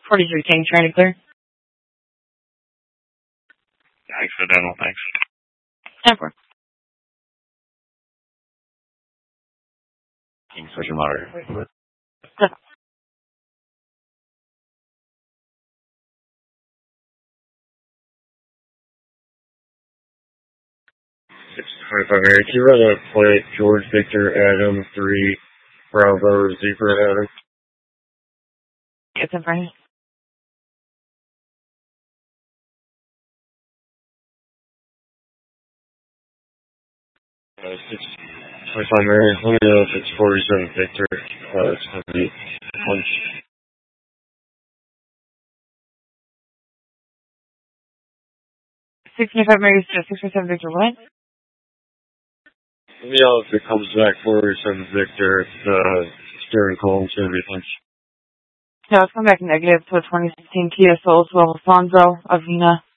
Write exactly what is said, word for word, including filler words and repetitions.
forty-three King, trying to clear. Accidental, thanks. ten four. King, social moderator. Seven. six twenty-five Mary, can you run a plate George Victor Adam three Bravo Zebra Adam? It's in front of you. Uh, six twenty-five Mary, let me know if it's forty-seven Victor. Uh, it's going to be one. six twenty-five Mary, six twenty-seven Victor, what? Let me know if it comes back forty-seven Victor. The steering column's going to be punched. No, it's come back negative to a twenty sixteen Kia Soul, Alfonso Avena.